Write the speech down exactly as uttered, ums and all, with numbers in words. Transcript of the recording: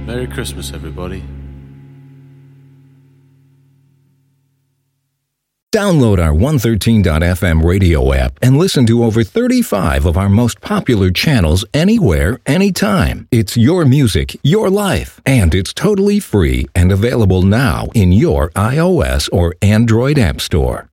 Merry Christmas, everybody. Download our one thirteen dot f m radio app and listen to over thirty-five of our most popular channels anywhere, anytime. It's your music, your life, and it's totally free and available now in your iOS or Android app store.